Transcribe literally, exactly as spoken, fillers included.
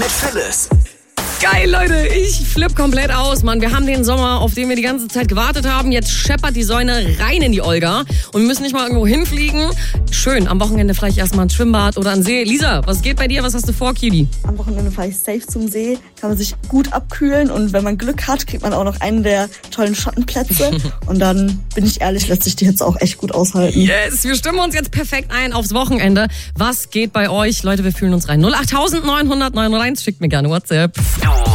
mit Phyllis. Geil, Leute, ich flipp komplett aus, Mann. Wir haben den Sommer, auf den wir die ganze Zeit gewartet haben. Jetzt scheppert die Sonne rein in die Olga und wir müssen nicht mal irgendwo hinfliegen. Schön, am Wochenende vielleicht erstmal ein Schwimmbad oder ein See. Lisa, was geht bei dir? Was hast du vor, Kili? Am Wochenende fahre ich safe zum See, kann man sich gut abkühlen und wenn man Glück hat, kriegt man auch noch einen der tollen Schottenplätze. Und dann, bin ich ehrlich, lässt sich die Hitze auch echt gut aushalten. Yes, wir stimmen uns jetzt perfekt ein aufs Wochenende. Was geht bei euch? Leute, wir fühlen uns rein. null acht neun null null neun null eins, schickt mir gerne WhatsApp.